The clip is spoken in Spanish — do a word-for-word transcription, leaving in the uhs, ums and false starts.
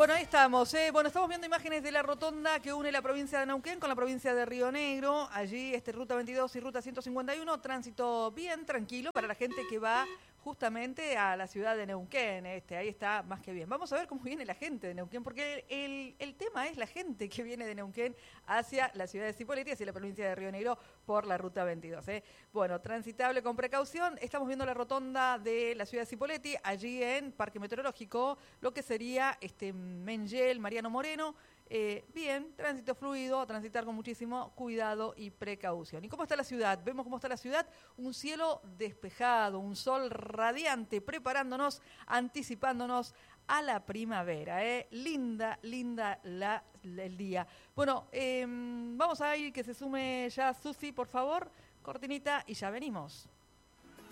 Bueno, ahí estamos. ¿eh? Bueno, estamos viendo imágenes de la rotonda que une la provincia de Neuquén con la provincia de Río Negro. Allí, este, ruta veintidós y ruta ciento cincuenta y uno, tránsito bien tranquilo para la gente que va justamente a la ciudad de Neuquén. Este, ahí está más que bien. Vamos a ver cómo viene la gente de Neuquén, porque el, el, el tema es la gente que viene de Neuquén hacia la ciudad de Cipolletti, hacia la provincia de Río Negro por la ruta veintidós. ¿eh? Bueno, transitable con precaución. Estamos viendo la rotonda de la ciudad de Cipolletti, allí en Parque Meteorológico, lo que sería este Mengel, Mariano Moreno. Eh, bien, tránsito fluido, a transitar con muchísimo cuidado y precaución. ¿Y cómo está la ciudad? Vemos cómo está la ciudad, un cielo despejado, un sol radiante, preparándonos, anticipándonos a la primavera. ¿eh? Linda, linda la, la, el día. Bueno, eh, vamos a ir que se sume ya Susi, por favor, cortinita y ya venimos.